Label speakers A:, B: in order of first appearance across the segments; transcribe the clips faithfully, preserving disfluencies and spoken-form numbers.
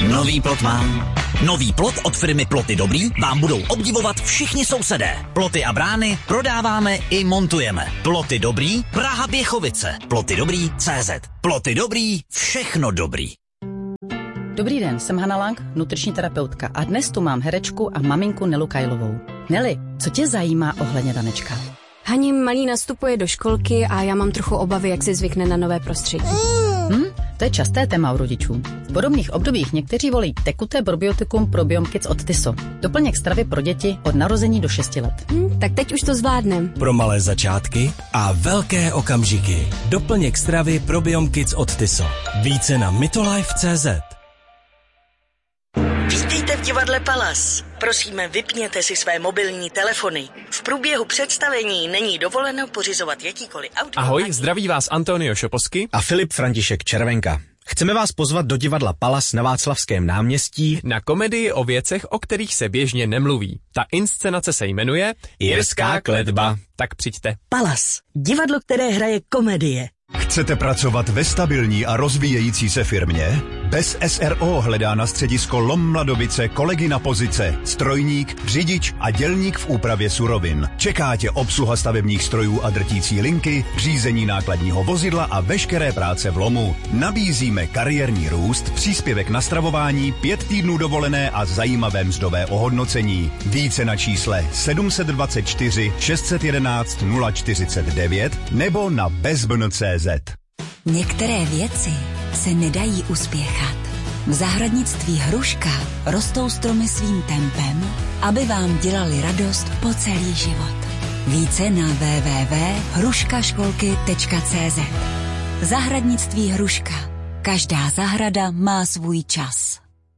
A: Nový plot mám. Nový plot od firmy Ploty Dobrý vám budou obdivovat všichni sousedé. Ploty a brány prodáváme i montujeme. Ploty Dobrý, Praha Běchovice. Ploty Dobrý tečka cé zet. Ploty Dobrý, všechno dobrý.
B: Dobrý den, jsem Hana Lang, nutriční terapeutka a dnes tu mám herečku a maminku Nelu Kajlovou. Neli, co tě zajímá ohledně Danečka?
C: Hani, malý nastupuje do školky a já mám trochu obavy, jak si zvykne na nové prostředí.
B: Hm, to je časté téma u rodičů. V podobných obdobích někteří volí tekuté probiotikum Probiom Kids od Tyso. Doplněk stravy pro děti od narození do šesti let.
C: Hm, tak teď už to zvládnem.
D: Pro malé začátky a velké okamžiky. Doplněk stravy Probiom Kids od Tyso. Více na mitolife tečka cé zet.
E: Vítejte v divadle Palas. Prosíme, vypněte si své mobilní telefony. V průběhu představení není dovoleno pořizovat jakýkoliv audio.
F: Ahoj, zdraví vás Antonio Šoposky
G: a Filip František Červenka. Chceme vás pozvat do divadla Palas na Václavském náměstí
F: na komedii o věcech, o kterých se běžně nemluví. Ta inscenace se jmenuje
G: Jirská kletba.
F: Tak přijďte.
E: Palas, divadlo, které hraje komedie.
H: Chcete pracovat ve stabilní a rozvíjející se firmě? Bez S R O hledá na středisko Lom Mladovice kolegy na pozice strojník, řidič a dělník v úpravě surovin. Čeká tě obsluha stavebních strojů a drtící linky, řízení nákladního vozidla a veškeré práce v lomu. Nabízíme kariérní růst, příspěvek na stravování, pět týdnů dovolené a zajímavé mzdové ohodnocení. Více na čísle sedm set dvacet čtyři šest set jedenáct nula čtyřicet devět nebo na bezbn tečka cé zet.
I: Některé věci se nedají uspěchat. V zahradnictví Hruška rostou stromy svým tempem, aby vám dělali radost po celý život. Více na w w w tečka hruška školky tečka cé zet. Zahradnictví Hruška. Každá zahrada má svůj čas.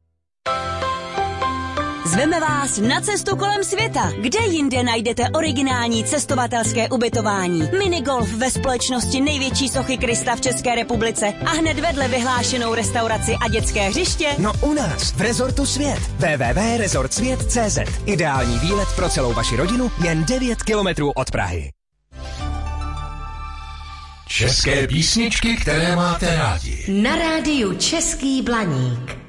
J: Zveme vás na cestu kolem světa. Kde jinde najdete originální cestovatelské ubytování? Minigolf ve společnosti největší sochy Krista v České republice a hned vedle vyhlášenou restauraci a dětské hřiště?
K: No u nás, v Rezortu Svět. w w w tečka rezort svět tečka cé zet. Ideální výlet pro celou vaši rodinu jen devět kilometrů od Prahy.
L: České písničky, které máte rádi.
M: Na rádiu Český Blaník.